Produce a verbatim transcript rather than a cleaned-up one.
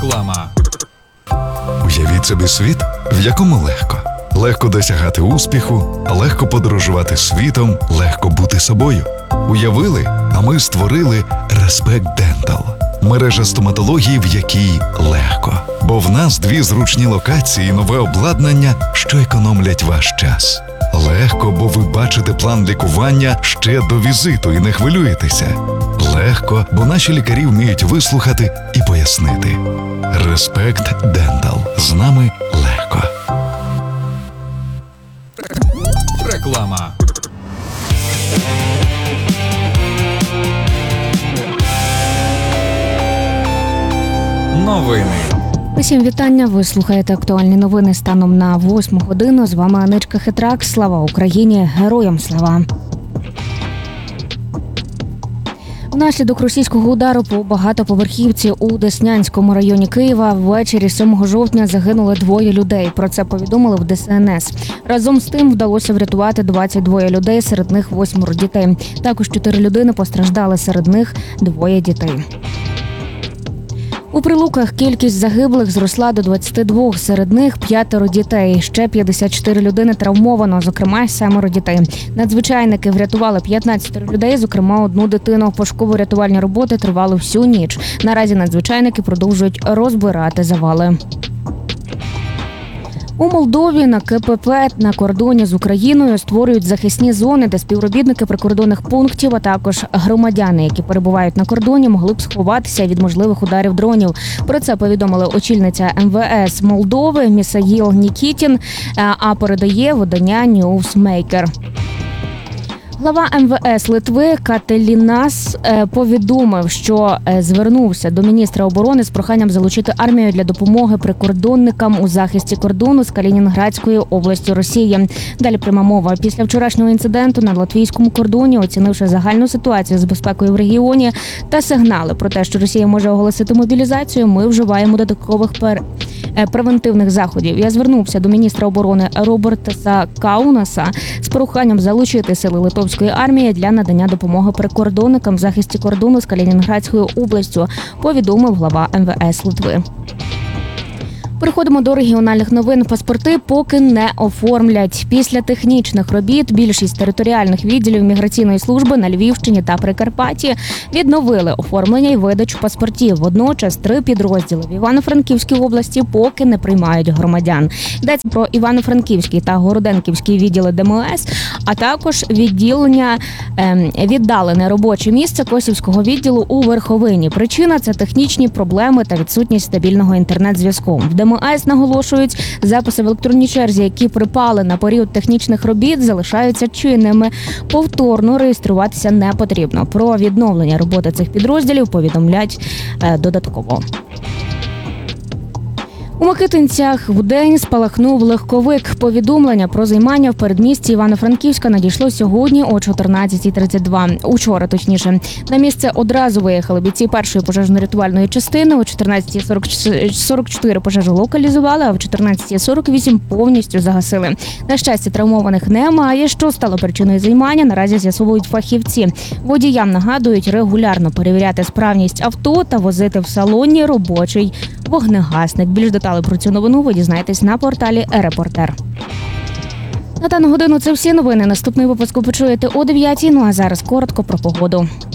Реклама. Уявіть собі світ, в якому легко. Легко досягати успіху, легко подорожувати світом, легко бути собою. Уявили, а ми створили Respect Dental. Мережа стоматології, в якій легко. Бо в нас дві зручні локації і нове обладнання, що економлять ваш час. Легко, бо ви бачите план лікування ще до візиту і не хвилюєтеся. Легко, бо наші лікарі вміють вислухати і пояснити. Respect Dental. З нами легко. Реклама. Новини. Усім вітання. Ви слухаєте актуальні новини станом на восьму годину. З вами Аничка Хитрак. Слава Україні! Героям слава! Внаслідок російського удару по багатоповерхівці у Деснянському районі Києва ввечері сьомого жовтня загинули двоє людей. Про це повідомили в Де Ес Ен Ес. Разом з тим вдалося врятувати двадцять двоє людей, серед них восьмеро дітей. Також чотири людини постраждали, серед них двоє дітей. У Прилуках кількість загиблих зросла до двадцяти двох, серед них п'ятеро дітей. Ще п'ятдесят чотири людини травмовано, зокрема семеро дітей. Надзвичайники врятували п'ятнадцять людей, зокрема одну дитину. Пошуково-рятувальні роботи тривали всю ніч. Наразі надзвичайники продовжують розбирати завали. У Молдові на Ке Пе Пе на кордоні з Україною створюють захисні зони, де співробітники прикордонних пунктів, а також громадяни, які перебувають на кордоні, могли б сховатися від можливих ударів дронів. Про це повідомила очільниця Ем Ве Ес Молдови Місаїл Нікітін, а передає видання Newsmaker. Глава Ем Ве Ес Литви Кателінас повідомив, що звернувся до міністра оборони з проханням залучити армію для допомоги прикордонникам у захисті кордону з Калінінградської області Росії. Далі пряма мова. Після вчорашнього інциденту на латвійському кордоні, оцінивши загальну ситуацію з безпекою в регіоні та сигнали про те, що Росія може оголосити мобілізацію, ми вживаємо додаткових пер... превентивних заходів. Я звернувся до міністра оборони Робертаса Каунаса з проханням залучити сили литовської армії для надання допомоги прикордонникам в захисті кордону з Калінінградською областю, повідомив глава Ем Ве Ес Литви. Переходимо до регіональних новин. Паспорти поки не оформлять. Після технічних робіт більшість територіальних відділів міграційної служби на Львівщині та Прикарпатті відновили оформлення і видачу паспортів. Водночас три підрозділи в Івано-Франківській області поки не приймають громадян. Йдеться про Івано-Франківський та Городенківський відділи Де Ем Ес, а також відділення ем, віддалене робоче місце Косівського відділу у Верховині. Причина – це технічні проблеми та відсутність стабільного інтернет-зв'язку. В Де Ем Ес наголошують, записи в електронній черзі, які припали на період технічних робіт, залишаються чинними. Повторно реєструватися не потрібно. Про відновлення роботи цих підрозділів повідомлять е, додатково. У Микитинцях вдень спалахнув легковик. Повідомлення про займання в передмісті Івано-Франківська надійшло сьогодні о чотирнадцятій тридцять два. Учора, точніше. На місце одразу виїхали бійці першої пожежно-рятувальної частини. О чотирнадцятій сорок чотири пожежу локалізували, а в чотирнадцятій сорок вісім повністю загасили. На щастя, травмованих немає. Що стало причиною займання, наразі з'ясовують фахівці. Водіям нагадують регулярно перевіряти справність авто та возити в салоні робочий вогнегасник. Більш деталі про цю новину ви дізнаєтесь на порталі Репортер. На дану годину це всі новини. Наступний випуск ви почуєте о дев'ятій. Ну а зараз коротко про погоду.